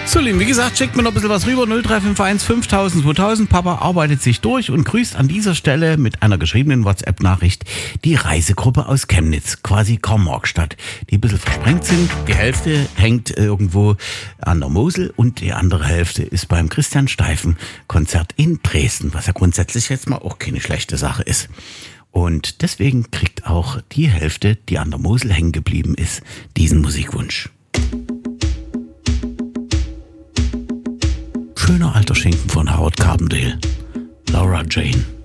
So, Lieben, wie gesagt, schickt mir noch ein bisschen was rüber. 0351 5000 2000. Papa arbeitet sich durch und grüßt an dieser Stelle mit einer geschriebenen WhatsApp-Nachricht die Reisegruppe aus Chemnitz, quasi Karl-Marx-Stadt, die ein bisschen versprengt sind. Die Hälfte hängt irgendwo an der Mosel und die andere Hälfte ist beim Christian Steifen-Konzert in Dresden, was ja grundsätzlich jetzt mal auch keine schlechte Sache ist. Und deswegen kriegt auch die Hälfte, die an der Mosel hängen geblieben ist, diesen Musikwunsch. Schöner alter Schinken von Howard Carbondale. Laura Jane.